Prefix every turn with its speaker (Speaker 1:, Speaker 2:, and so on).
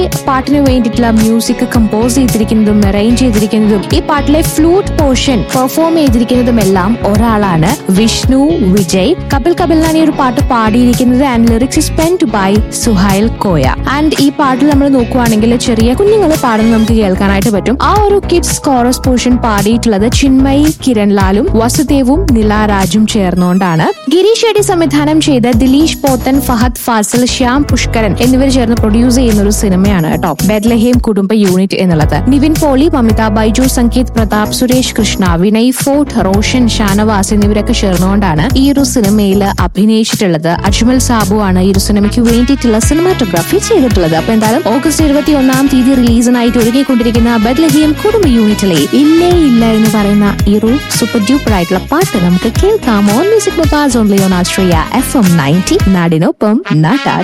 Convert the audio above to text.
Speaker 1: പാട്ടിന് വേണ്ടിയിട്ടുള്ള music compose ചെയ്തിരിക്കുന്നതും arrange ചെയ്തിരിക്കുന്നതും ഈ പാട്ടിലെ ഫ്ലൂട്ട് പോർഷൻ പെർഫോം ചെയ്തിരിക്കുന്നതുമെല്ലാം ഒരാളാണ്, വിഷ്ണു വിജയ്. കപിൽ കപിലാണ് ഈ ഒരു പാട്ട് പാടിയിരിക്കുന്നത്. And lyrics is പെൻഡ് by Suhail Koya. And ഈ പാട്ടിൽ നമ്മൾ നോക്കുവാണെങ്കിൽ ചെറിയ കുഞ്ഞുങ്ങൾ പാടുന്നത് നമുക്ക് കേൾക്കാനായിട്ട് പറ്റും. ആ ഒരു kids chorus portion പാടിയിട്ടുള്ളത് Chinmayi കിരൺലാലും വസുദേവും നിലാരാജും ചേർന്നുകൊണ്ടാണ്. Girish ഷെഡി സംവിധാനം ചെയ്ത ദിലീഷ് പോത്തൻ, ഫഹദ് ഫാസിൽ, ശ്യാം പുഷ്കരൻ എന്നിവർ ചേർന്ന് പ്രൊഡ്യൂസ് ചെയ്യുന്ന ഒരു സിനിമയാണ് കേട്ടോ ബെത്ലഹേം കുടുംബ യൂണിറ്റ് എന്നുള്ളത്. നിവിൻ പോളി, മമിത ബൈജു, സംഗീത് പ്രതാപ്, സുരേഷ് കൃഷ്ണ, വിനയ് ഫോർട്ട്, റോഷൻ, ഷാനവാസ് എന്നിവരൊക്കെ ചേർന്നുകൊണ്ടാണ് ഈ ഒരു സിനിമയിൽ അഭിനയിച്ചിട്ടുള്ളത്. അജ്മൽ സാബു ആണ് ഈ ഒരു സിനിമയ്ക്ക് വേണ്ടിയിട്ടുള്ള സിനിമാറ്റോഗ്രാഫി ചെയ്തിട്ടുള്ളത്. അപ്പൊ എന്തായാലും ഓഗസ്റ്റ് 21 റിലീസിനായിട്ട് ഒരുങ്ങിക്കൊണ്ടിരിക്കുന്ന ബെത്ലഹേം കുടുംബ യൂണിറ്റിലെ ഇല്ലേ ഇല്ല എന്ന് പറയുന്ന ഈ ഒരു സൂപ്പർ ഡ്യൂപ്പർ ആയിട്ടുള്ള പാട്ട് നമുക്ക് കേൾക്കാം. On music mobiles only on Ashraya FM 90 നാടിനൊപ്പം നാട്ടാർ.